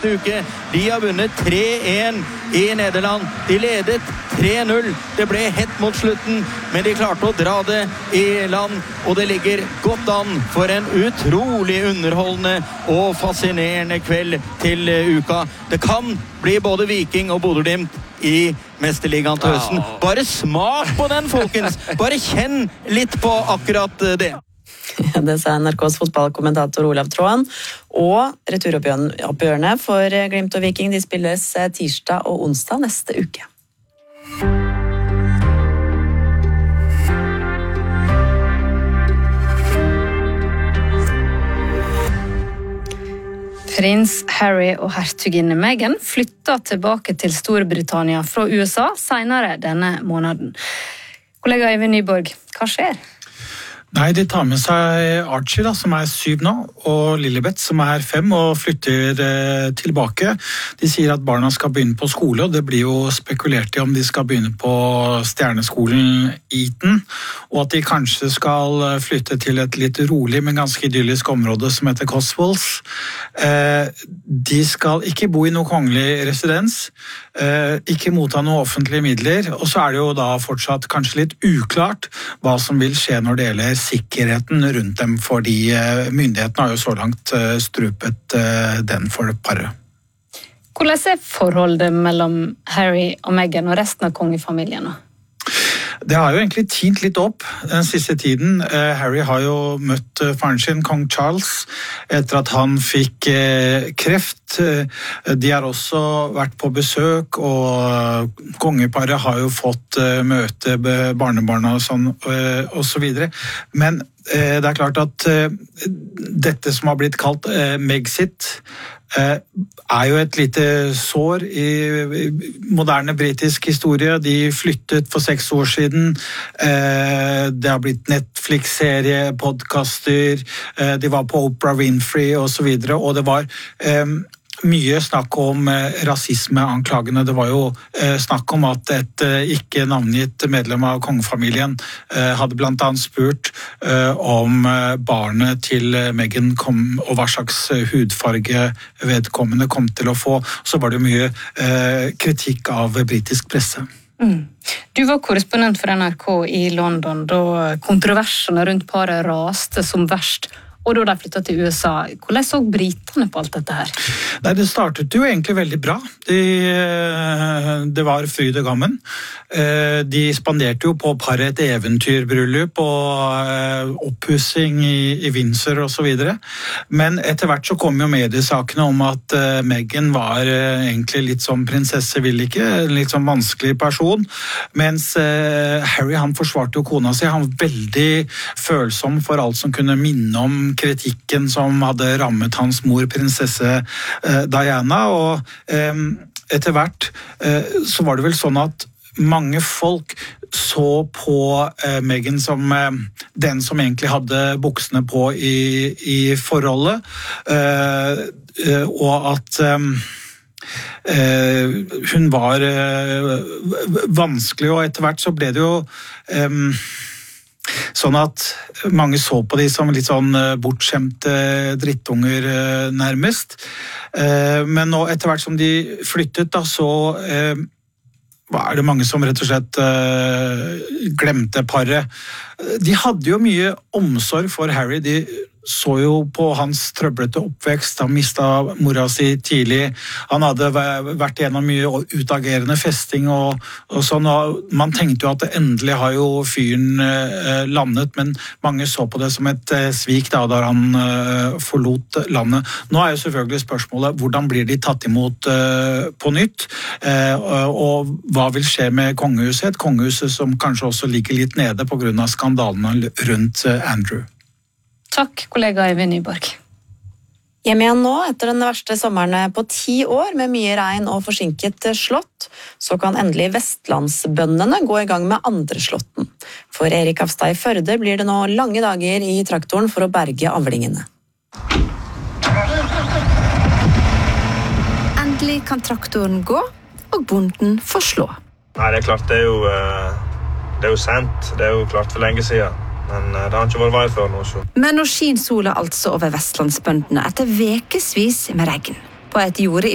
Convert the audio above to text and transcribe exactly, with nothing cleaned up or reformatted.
neste uke. De har vunnet tre en i Nederland. De ledet tre null. Det ble hett mot slutten, men de klarte å dra det i land, og det ligger godt an for en utrolig underholdende og fascinerende kveld til uka. Det kan bli både Viking og Bodø/Glimt i Mesterligaen til høsten. Bare smak på den, folkens! Bare kjenn litt på akkurat det. Det sa N R K's fotballkommentator Olav Tråen. Og returoppgjørene for Glimt og Viking de spilles tirsdag og onsdag neste uke. Prins Harry og hertuginne Meghan flytter tilbake til Storbritannia fra U S A senere denne måneden. Kollega Eivind Nyborg, hva skjer? Nei, de tar med seg Archie, da, som er syv nå, og Lilibet, som er fem, og flytter eh, tilbake. De sier at barna skal begynne på skole, og det blir jo spekulert i om de skal begynne på stjerneskolen Eton, og at de kanskje skal flytte til et litt rolig, men ganske idyllisk område som heter Cotswolds. Eh, de skal ikke bo i noe kongelig residens, eh, ikke motta noen offentlige midler, og så er det jo da fortsatt kanskje litt uklart hva som vil skje når det gjelder sikkerheten rundt dem, fordi myndighetene har jo så langt strupet den for paret. Hvordan er forholdet mellom Harry og Meghan og resten av kongefamilien? Det har jo egentlig tint litt opp den siste tiden. Harry har jo møtt faren sin, kong Charles, etter at han fikk kreft. De har også vært på besøk, og kongeparet har jo fått møte barnebarna og sånn, og så videre. Men det er klart at dette som har blitt kalt Megxit, er jo et lite sår i moderne britisk historie. De flyttet for seks år siden. Det har blitt Netflix-serie, podcaster, de var på Oprah Winfrey og så videre, og det var mye snakk om rasismeanklagene. Det var jo snakk om at et ikke navngitt medlem av kongefamilien hadde blant annet spurt om barnet til Meghan kom, og hva slags hudfarge vedkommende kom til å få. Så var det mye kritikk av britisk presse. Mm. Du var korrespondent for N R K i London da kontroversene rundt paret raste som verst, og da de flyttet til U S A. Hvordan så britene på alt dette her? Nei, det startet jo egentlig veldig bra. De, det var fryd og gammen. De spanderte jo på paret et eventyrbryllup og oppussing i, i Windsor og så videre. Men etter hvert så kom jo mediesakene om at Meghan var egentlig litt som prinsesse vil ikke, en litt som vanskelig person, mens Harry han forsvarte jo kona si. Han var veldig følsom for alt som kunne minne om kritikken som hadde rammet hans mor, prinsesse Diana, og etter hvert så var det vel sånn at mange folk så på Meghan som den som egentlig hadde buksene på i, i forholdet, og at hun var vanskelig, og etter hvert så ble det jo sånn at mange så på de som litt sånn bortskjemte drittunger nærmest. Men nå etter hvert som de flyttet da, så var det mange som rett og slett glemte paret. De hadde jo mye omsorg for Harry. De så jo på hans trøblete oppvekst. Han mistet mora si tidlig. Han hadde vært gjennom mye utagerende festing og, og sånn. Og man tenkte jo at det endelig har jo fyren eh, landet, men mange så på det som et eh, svik da, da han eh, forlot landet. Nå er jo selvfølgelig spørsmålet hvordan blir de tatt imot eh, på nytt, eh, og, og hva vil skje med kongehuset? Et kongehuset som kanskje også ligger litt nede på grunn av skandalene rundt eh, Andrew. Takk, kollega Eivind Nyborg. Hjemme igjen nå, etter den verste sommeren på ti år, med mye regn og forsinket slått, så kan endelig vestlandsbøndene gå i gang med andre slåtten. For Erik Hafstad i Førde blir det nå lange dager i traktoren for å berge avlingene. Endelig kan traktoren gå, og bonden får slå. Nei, det er klart, det er jo, det er jo sent. Det er jo klart for lenge siden. Men det har ikke vært vei før nå, så. Men nå skin sola altså over vestlandsbøndene etter vekesvis med regn. På et jorde i